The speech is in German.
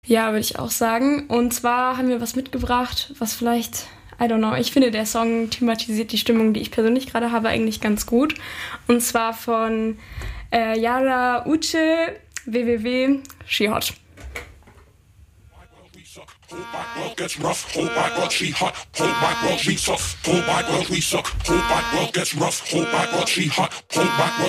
Ja, würde ich auch sagen. Und zwar haben wir was mitgebracht, was vielleicht, I don't know, ich finde, der Song thematisiert die Stimmung, die ich persönlich gerade habe, eigentlich ganz gut. Und zwar von Yara Uche, www, She Hot. Whole wide world gets rough, whole wide world she hot, whole wide world she tough, whole wide world we suck, whole wide world gets rough, whole wide world she hot, whole wide world